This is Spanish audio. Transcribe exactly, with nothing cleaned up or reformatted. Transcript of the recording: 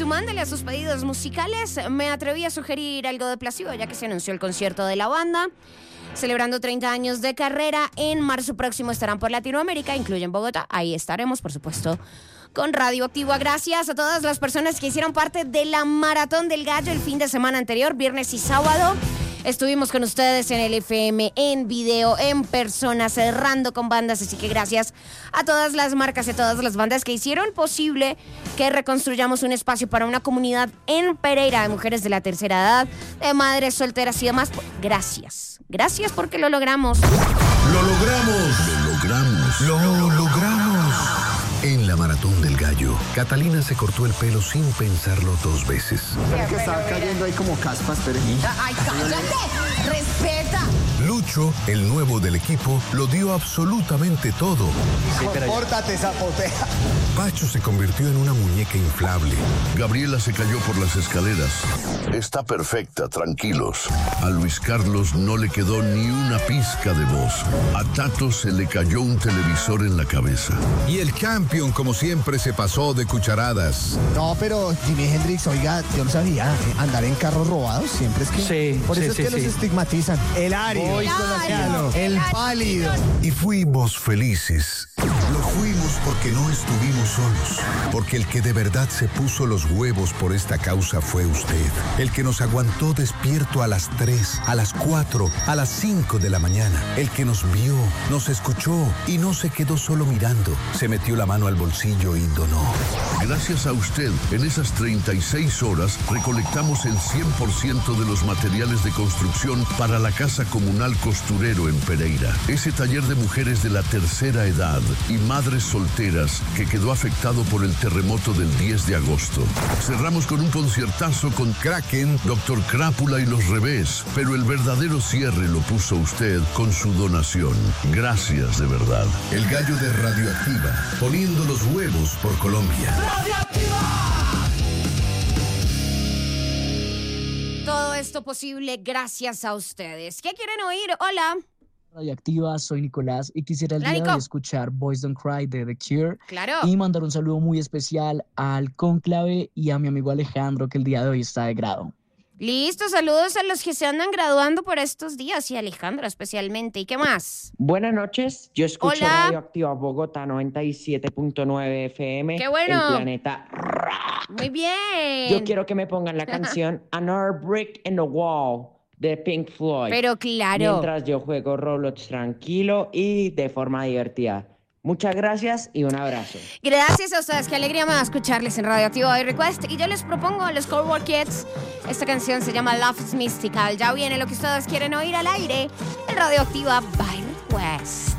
sumándole a sus pedidos musicales, me atreví a sugerir algo de Placebo, ya que se anunció el concierto de la banda. Celebrando treinta años de carrera, en marzo próximo estarán por Latinoamérica, incluyen Bogotá. Ahí estaremos, por supuesto, con Radioactiva. Gracias a todas las personas que hicieron parte de la Maratón del Gallo el fin de semana anterior, viernes y sábado. Estuvimos con ustedes en el F M, en video, en persona, cerrando con bandas. Así que gracias a todas las marcas y a todas las bandas que hicieron posible que reconstruyamos un espacio para una comunidad en Pereira de mujeres de la tercera edad, de madres solteras y demás. Gracias. Gracias porque lo logramos. ¡Lo logramos! ¡Lo logramos! ¡Lo logramos! En la Maratón del Gallo, Catalina se cortó el pelo sin pensarlo dos veces. Es que estaba cayendo ahí como caspas, pero... ¡Ay, cállate! ¡Respeta! Lucho, el nuevo del equipo, lo dio absolutamente todo. Sí, ¡compórtate, zapotea! Pacho se convirtió en una muñeca inflable. Gabriela se cayó por las escaleras. Está perfecta, tranquilos. A Luis Carlos no le quedó ni una pizca de voz. A Tato se le cayó un televisor en la cabeza. Y el campeón, como siempre, se pasó de cucharadas. No, pero Jimi Hendrix, oiga, yo no sabía, eh, andar en carros robados siempre es que... Sí, por sí, eso sí, es que sí. los estigmatizan. El árido, El árido, el el pálido. Y fuimos felices. Lo fuimos porque no estuvimos solos. Porque el que de verdad se puso los huevos por esta causa fue usted. El que nos aguantó despierto a las tres, a las cuatro, a las cinco de la mañana. El que nos vio, nos escuchó y no se quedó solo mirando. Se metió la mano al bolsillo y donó. Gracias a usted, en esas treinta y seis horas recolectamos el cien por ciento de los materiales de construcción para la Casa Comunal Costurero en Pereira. Ese taller de mujeres de la tercera edad y madres solteras que quedó afectado por el terremoto del diez de agosto. Cerramos con un conciertazo con Kraken, Doctor Crápula y Los Revés, pero el verdadero cierre lo puso usted con su donación. Gracias de verdad. El Gallo de Radioactiva, poniendo los huevos por Colombia. Todo esto posible gracias a ustedes. ¿Qué quieren oír? Hola. Radioactiva, soy Nicolás y quisiera el Hola, día de Nico. hoy escuchar Boys Don't Cry de The Cure. Claro. Y mandar un saludo muy especial al Cónclave y a mi amigo Alejandro, que el día de hoy está de grado. Listo, saludos a los que se andan graduando por estos días y a Alejandro especialmente. ¿Y qué más? Buenas noches, yo escucho Hola. Radioactiva Bogotá noventa y siete punto nueve F M. ¡Qué bueno! El planeta rock. Muy bien. Yo quiero que me pongan la canción Another Brick in the Wall de Pink Floyd. Pero claro. Mientras yo juego Roblox tranquilo y de forma divertida. Muchas gracias y un abrazo. Gracias a ustedes, qué alegría me va a escucharles en Radioactiva Hoy Request. Y yo les propongo a los Cold Kids, esta canción se llama Love is Mystical. Ya viene lo que ustedes quieren oír al aire en Radioactiva by Request.